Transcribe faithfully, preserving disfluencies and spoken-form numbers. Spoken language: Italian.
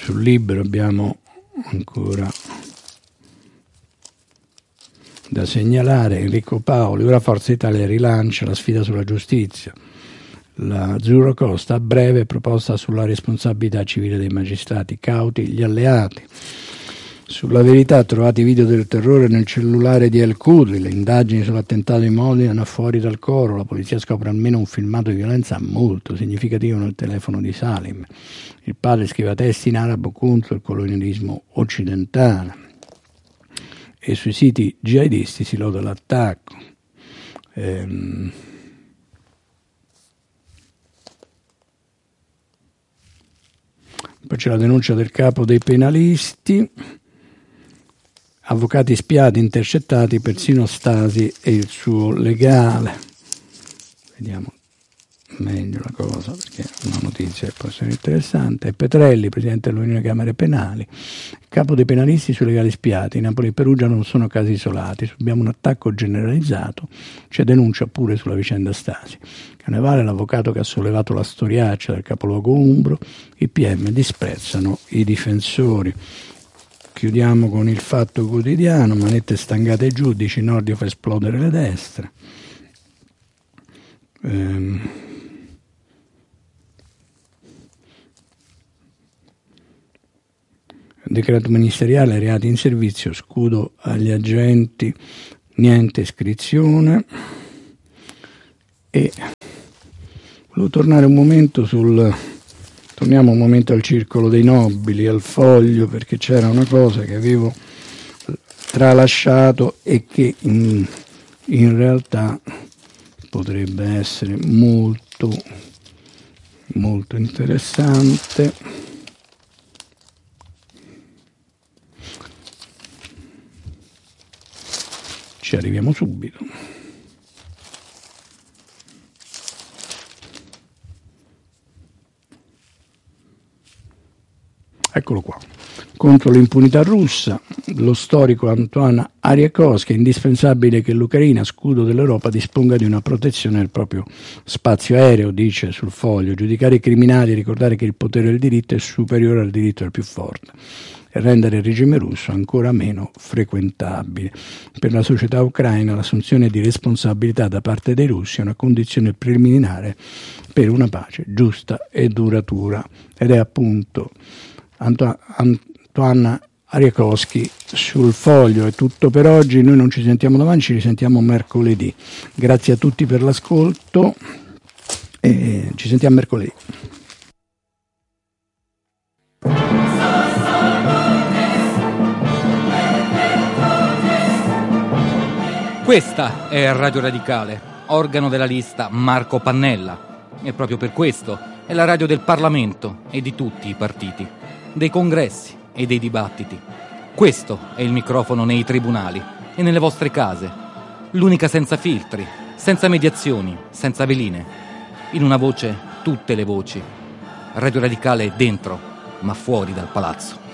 sul Libero abbiamo ancora da segnalare Enrico Paoli, ora Forza Italia rilancia la sfida sulla giustizia, la Azzurro Costa a breve proposta sulla responsabilità civile dei magistrati, cauti gli alleati. Sulla Verità trovati video del terrore nel cellulare di El Khoury, le indagini sull'attentato in Modena fuori dal coro, la polizia scopre almeno un filmato di violenza molto significativo nel telefono di Salim, il padre scrive testi in arabo contro il colonialismo occidentale e sui siti jihadisti si loda l'attacco. Ehm, poi c'è la denuncia del capo dei penalisti, avvocati spiati, intercettati, persino Stasi e il suo legale. Vediamo meglio la cosa perché è una notizia che può essere interessante. Petrelli, presidente dell'Unione Camere Penali, il capo dei penalisti sui legali spiati. Napoli e Perugia non sono casi isolati, subiamo un attacco generalizzato, c'è denuncia pure sulla vicenda Stasi. Carnevale, l'avvocato che ha sollevato la storiaccia del capoluogo umbro, i P M disprezzano i difensori. Chiudiamo con il Fatto Quotidiano, manette stangate ai giudici, Nordio fa esplodere le destre. Ehm. Decreto ministeriale, reati in servizio, scudo agli agenti, niente iscrizione. E volevo tornare un momento sul... Torniamo un momento al circolo dei nobili, al Foglio, perché c'era una cosa che avevo tralasciato e che in, in realtà potrebbe essere molto, molto interessante. Ci arriviamo subito. Eccolo qua. Contro l'impunità russa, lo storico Antoine Ariakowski, è indispensabile che l'Ucraina, scudo dell'Europa, disponga di una protezione del proprio spazio aereo, dice sul Foglio. Giudicare i criminali e ricordare che il potere del diritto è superiore al diritto del più forte e rendere il regime russo ancora meno frequentabile. Per la società ucraina l'assunzione di responsabilità da parte dei russi è una condizione preliminare per una pace giusta e duratura. Ed è appunto Anto- Antoine Ariakowski sul Foglio. È tutto per oggi, noi non ci sentiamo domani, ci risentiamo mercoledì. Grazie a tutti per l'ascolto e ci sentiamo mercoledì. Questa è Radio Radicale, organo della lista Marco Pannella, e proprio per questo è la radio del Parlamento e di tutti i partiti, dei congressi e dei dibattiti. Questo è il microfono nei tribunali e nelle vostre case, l'unica senza filtri, senza mediazioni, senza veline. In una voce tutte le voci. Radio Radicale è dentro, ma fuori dal palazzo.